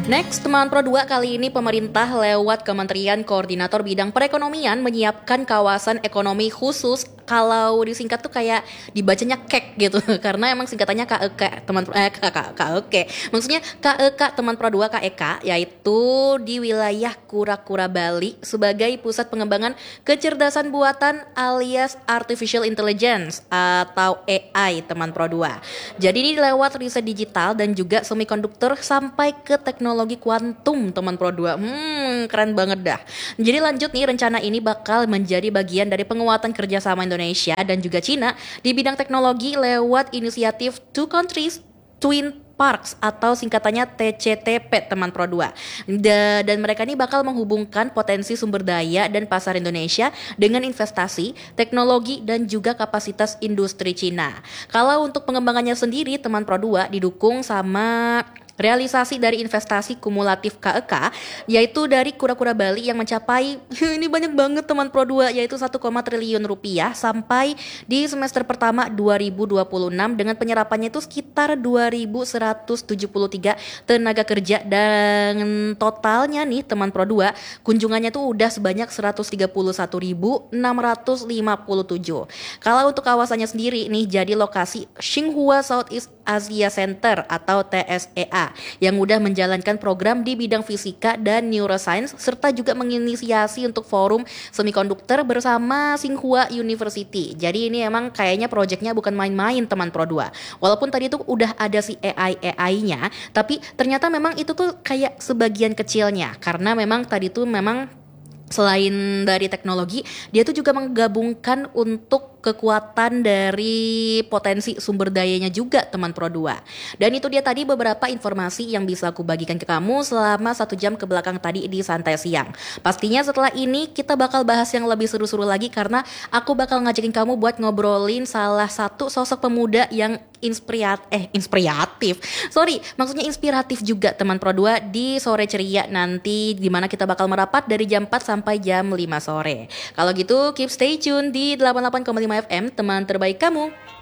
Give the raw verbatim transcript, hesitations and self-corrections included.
Next, teman Pro dua, kali ini pemerintah lewat Kementerian Koordinator Bidang Perekonomian menyiapkan kawasan ekonomi khusus. Kalau disingkat tuh kayak dibacanya K E K gitu karena emang singkatannya K E K teman eh K K K E K. Maksudnya K E K teman Pro dua K E K, yaitu di wilayah Kura-Kura Bali sebagai pusat pengembangan kecerdasan buatan alias artificial intelligence atau A I teman Pro dua. Jadi ini lewat riset digital dan juga semikonduktor sampai ke teknologi kuantum teman Pro dua. Hmm, keren banget dah. Jadi lanjut nih, rencana ini bakal menjadi bagian dari penguatan kerjasama Indonesia dan juga Cina di bidang teknologi lewat inisiatif Two Countries Twin Parks atau singkatannya T C T P teman Pro dua. Da- dan mereka ini bakal menghubungkan potensi sumber daya dan pasar Indonesia dengan investasi, teknologi dan juga kapasitas industri Cina. Kalau untuk pengembangannya sendiri teman Pro dua didukung sama realisasi dari investasi kumulatif K E K, yaitu dari Kura-Kura Bali yang mencapai ini banyak banget teman Pro dua, yaitu satu koma triliun rupiah sampai di semester pertama dua ribu dua puluh enam dengan penyerapannya itu sekitar dua ribu seratus tujuh puluh tiga tenaga kerja, dan totalnya nih teman Pro dua kunjungannya tuh udah sebanyak seratus tiga puluh satu ribu enam ratus lima puluh tujuh. Kalau untuk kawasannya sendiri nih jadi lokasi Tsinghua Southeast Asia Center atau T S E A yang mudah menjalankan program di bidang fisika dan neuroscience serta juga menginisiasi untuk forum semikonduktor bersama Tsinghua University. Jadi ini emang kayaknya proyeknya bukan main-main teman Pro dua. Walaupun tadi tuh udah ada si A I A I-nya, tapi ternyata memang itu tuh kayak sebagian kecilnya karena memang tadi tuh memang selain dari teknologi, dia tuh juga menggabungkan untuk kekuatan dari potensi sumber dayanya juga teman Pro dua. Dan itu dia tadi beberapa informasi yang bisa aku bagikan ke kamu selama satu jam ke belakang tadi di Santai Siang. Pastinya setelah ini kita bakal bahas yang lebih seru-seru lagi karena aku bakal ngajakin kamu buat ngobrolin salah satu sosok pemuda yang inspirat eh inspiratif. Sorry, maksudnya inspiratif juga teman Pro dua di sore ceria nanti, dimana kita bakal merapat dari jam empat sampai jam lima sore. Kalau gitu keep stay tune di delapan puluh delapan koma lima F M, teman terbaik kamu.